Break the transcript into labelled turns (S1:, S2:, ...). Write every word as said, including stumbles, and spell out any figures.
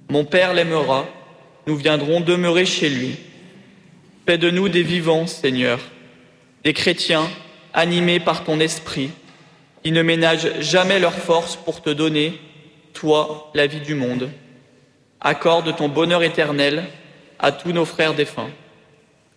S1: Mon Père l'aimera, nous viendrons demeurer chez lui. Fais de nous des vivants, Seigneur, des chrétiens animés par ton esprit, qui ne ménagent jamais leurs forces pour te donner, toi, la vie du monde. Accorde ton bonheur éternel à tous nos frères défunts.